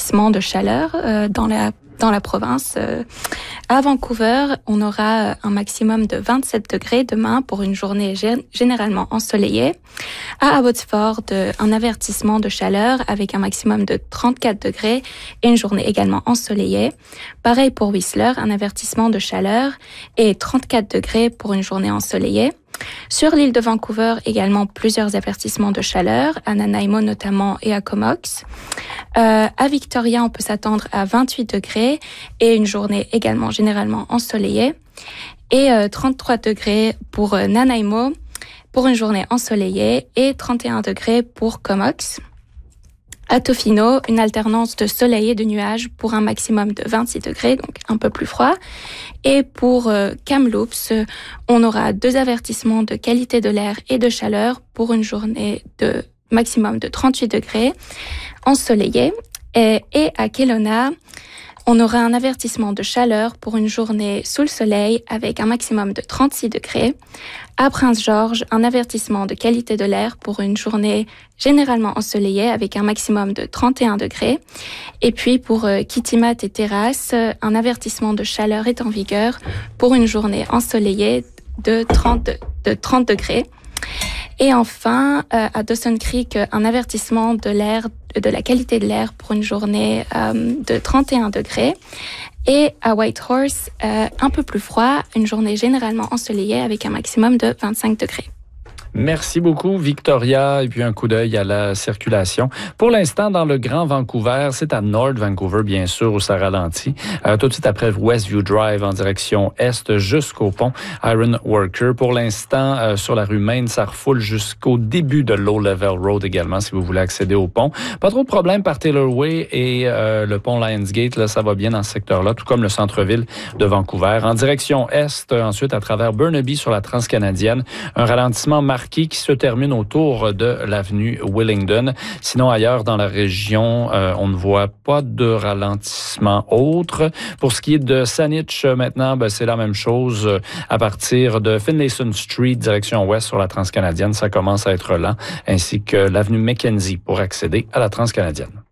avertissement de chaleur dans la province. À Vancouver, on aura un maximum de 27 degrés demain pour une journée généralement ensoleillée. À Abbotsford, un avertissement de chaleur avec un maximum de 34 degrés et une journée également ensoleillée. Pareil pour Whistler, un avertissement de chaleur et 34 degrés pour une journée ensoleillée. Sur l'île de Vancouver, également plusieurs avertissements de chaleur, à Nanaimo notamment et à Comox. À Victoria, on peut s'attendre à 28 degrés et une journée également généralement ensoleillée. Et 33 degrés pour Nanaimo pour une journée ensoleillée et 31 degrés pour Comox. À Tofino, une alternance de soleil et de nuages pour un maximum de 26 degrés, donc un peu plus froid. Et pour Kamloops, on aura 2 avertissements de qualité de l'air et de chaleur pour une journée de maximum de 38 degrés, ensoleillée. Et à Kelowna, on aura un avertissement de chaleur pour une journée sous le soleil avec un maximum de 36 degrés. À Prince George, un avertissement de qualité de l'air pour une journée généralement ensoleillée avec un maximum de 31 degrés. Et puis pour Kitimat et Terrace, un avertissement de chaleur est en vigueur pour une journée ensoleillée de 30 degrés. Et enfin, à Dawson Creek, un avertissement de la qualité de l'air pour une journée de 31 degrés. Et à Whitehorse, un peu plus froid, une journée généralement ensoleillée avec un maximum de 25 degrés. Merci beaucoup, Victoria. Et puis un coup d'œil à la circulation. Pour l'instant, dans le Grand Vancouver, c'est à North Vancouver, bien sûr, où ça ralentit. Tout de suite après Westview Drive en direction est jusqu'au pont Iron Worker. Pour l'instant, sur la rue Main, ça refoule jusqu'au début de Low Level Road également, si vous voulez accéder au pont. Pas trop de problèmes par Taylor Way et le pont Lionsgate. Là, ça va bien dans ce secteur-là, tout comme le centre-ville de Vancouver. En direction est, ensuite, à travers Burnaby sur la Transcanadienne, un ralentissement marqué qui se termine autour de l'avenue Willingdon. Sinon, ailleurs dans la région, on ne voit pas de ralentissement autre. Pour ce qui est de Saanich, maintenant, c'est la même chose. À partir de Finlayson Street, direction ouest sur la Transcanadienne, ça commence à être lent, ainsi que l'avenue Mackenzie pour accéder à la Transcanadienne.